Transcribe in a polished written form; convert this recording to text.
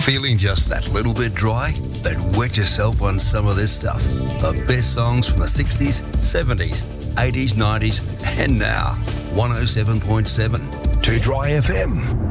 Feeling just that little bit dry? Then wet yourself on some of this stuff. The best songs from the 60s, 70s, 80s, 90s, and now. 107.7. 2 Dry FM.